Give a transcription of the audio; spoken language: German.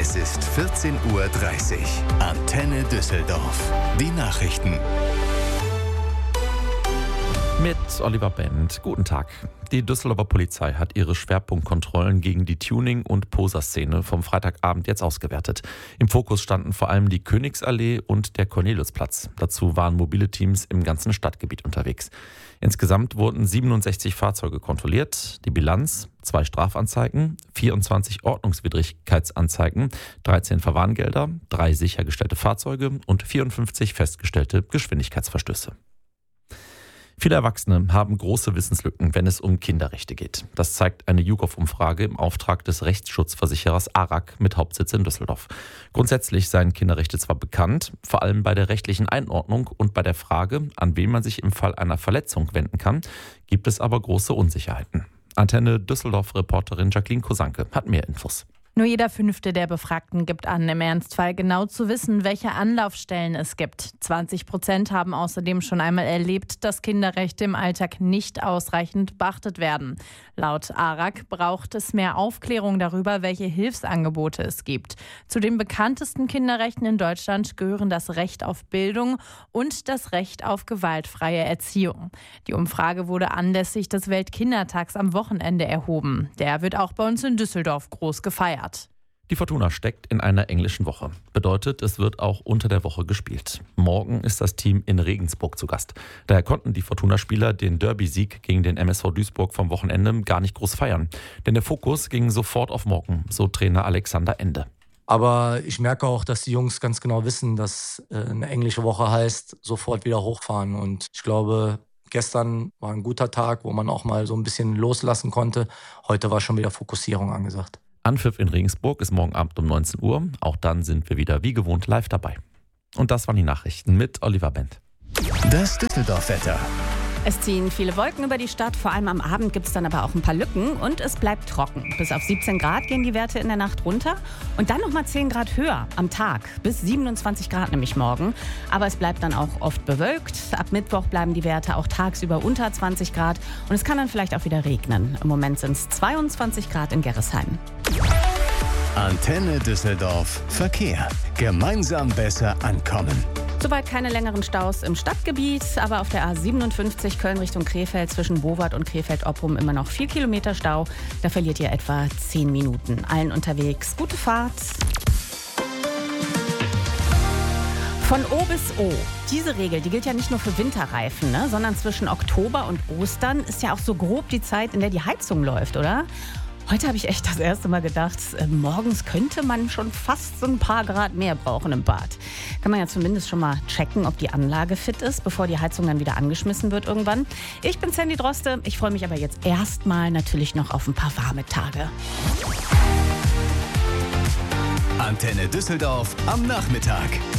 Es ist 14:30 Uhr. Antenne Düsseldorf. Die Nachrichten. Mit Oliver Bent. Guten Tag. Die Düsseldorfer Polizei hat ihre Schwerpunktkontrollen gegen die Tuning- und Poserszene vom Freitagabend jetzt ausgewertet. Im Fokus standen vor allem die Königsallee und der Corneliusplatz. Dazu waren mobile Teams im ganzen Stadtgebiet unterwegs. Insgesamt wurden 67 Fahrzeuge kontrolliert. Die Bilanz: 2 Strafanzeigen, 24 Ordnungswidrigkeitsanzeigen, 13 Verwarngelder, 3 sichergestellte Fahrzeuge und 54 festgestellte Geschwindigkeitsverstöße. Viele Erwachsene haben große Wissenslücken, wenn es um Kinderrechte geht. Das zeigt eine YouGov-Umfrage im Auftrag des Rechtsschutzversicherers ARAG mit Hauptsitz in Düsseldorf. Grundsätzlich seien Kinderrechte zwar bekannt, vor allem bei der rechtlichen Einordnung und bei der Frage, an wen man sich im Fall einer Verletzung wenden kann, gibt es aber große Unsicherheiten. Antenne Düsseldorf-Reporterin Jacqueline Kosanke hat mehr Infos. Nur jeder 5. der Befragten gibt an, im Ernstfall genau zu wissen, welche Anlaufstellen es gibt. 20% haben außerdem schon einmal erlebt, dass Kinderrechte im Alltag nicht ausreichend beachtet werden. Laut ARAG braucht es mehr Aufklärung darüber, welche Hilfsangebote es gibt. Zu den bekanntesten Kinderrechten in Deutschland gehören das Recht auf Bildung und das Recht auf gewaltfreie Erziehung. Die Umfrage wurde anlässlich des Weltkindertags am Wochenende erhoben. Der wird auch bei uns in Düsseldorf groß gefeiert. Die Fortuna steckt in einer englischen Woche. Bedeutet, es wird auch unter der Woche gespielt. Morgen ist das Team in Regensburg zu Gast. Daher konnten die Fortuna-Spieler den Derby-Sieg gegen den MSV Duisburg vom Wochenende gar nicht groß feiern. Denn der Fokus ging sofort auf morgen, so Trainer Alexander Ende. Aber ich merke auch, dass die Jungs ganz genau wissen, dass eine englische Woche heißt, sofort wieder hochfahren. Und ich glaube, gestern war ein guter Tag, wo man auch mal so ein bisschen loslassen konnte. Heute war schon wieder Fokussierung angesagt. Anpfiff in Regensburg ist morgen Abend um 19 Uhr. Auch dann sind wir wieder wie gewohnt live dabei. Und das waren die Nachrichten mit Oliver Bent. Das Düsseldorf-Wetter. Es ziehen viele Wolken über die Stadt, vor allem am Abend gibt es dann aber auch ein paar Lücken und es bleibt trocken. Bis auf 17 Grad gehen die Werte in der Nacht runter und dann nochmal 10 Grad höher am Tag, bis 27 Grad nämlich morgen. Aber es bleibt dann auch oft bewölkt. Ab Mittwoch bleiben die Werte auch tagsüber unter 20 Grad und es kann dann vielleicht auch wieder regnen. Im Moment sind es 22 Grad in Gerresheim. Antenne Düsseldorf. Verkehr. Gemeinsam besser ankommen. Soweit keine längeren Staus im Stadtgebiet, aber auf der A57 Köln Richtung Krefeld zwischen Bowart und Krefeld-Oppum immer noch 4 Kilometer Stau. Da verliert ihr etwa 10 Minuten. Allen unterwegs gute Fahrt. Von O bis O. Diese Regel, die gilt ja nicht nur für Winterreifen, sondern zwischen Oktober und Ostern ist ja auch so grob die Zeit, in der die Heizung läuft, oder? Heute habe ich echt das erste Mal gedacht, morgens könnte man schon fast so ein paar Grad mehr brauchen im Bad. Kann man ja zumindest schon mal checken, ob die Anlage fit ist, bevor die Heizung dann wieder angeschmissen wird irgendwann. Ich bin Sandy Droste, ich freue mich aber jetzt erstmal natürlich noch auf ein paar warme Tage. Antenne Düsseldorf am Nachmittag.